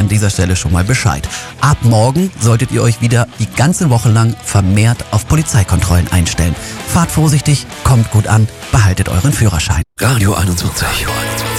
an dieser Stelle schon mal Bescheid. Ab morgen solltet ihr euch wieder die ganze Woche lang vermehrt auf Polizeikontrollen einstellen. Fahrt vorsichtig, kommt gut an, behaltet euren Führerschein. Radio 21.